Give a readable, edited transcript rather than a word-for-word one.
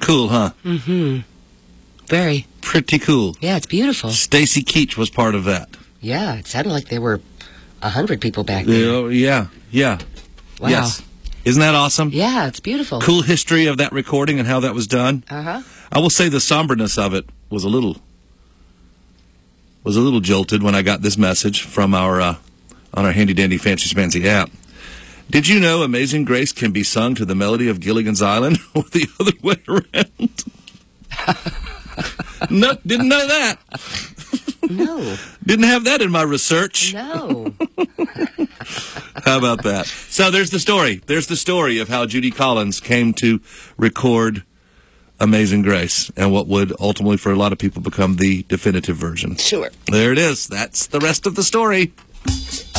cool, huh? Mm-hmm. Very. Pretty cool. Yeah, it's beautiful. Stacy Keach was part of that. Yeah, it sounded like there were 100 people back there. Yeah. Wow. Yes. Isn't that awesome? Yeah, it's beautiful. Cool history of that recording and how that was done. Uh-huh. I will say the somberness of it was a little jolted when I got this message from our on our handy dandy fancy schmancy app. Did you know Amazing Grace can be sung to the melody of Gilligan's Island or the other way around? No, didn't know that. No. Didn't have that in my research. No. How about that? So there's the story. There's the story of how Judy Collins came to record Amazing Grace and what would ultimately, for a lot of people, become the definitive version. Sure. There it is. That's the rest of the story.